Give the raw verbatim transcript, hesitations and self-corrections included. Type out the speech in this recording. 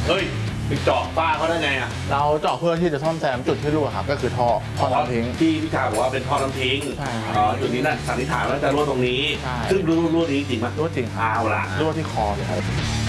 เฮ้ยไปเจาะฝ้าเขาได้ไงอ่ะเราเจาะเพื่อที่จะซ่อมแซมจุดที่รั่วครับก็คือท่อท่อน้ำทิ้งที่พี่ชาบอกว่าเป็นท่อน้ำทิ้งอ๋อจุดนี้น่ะสันนิษฐานว่าจะรั่วตรงนี้ซึ่งรั่วรั่วนี้จริงไหมรั่วจริงเอาล่ะรั่วที่คอเลยครับ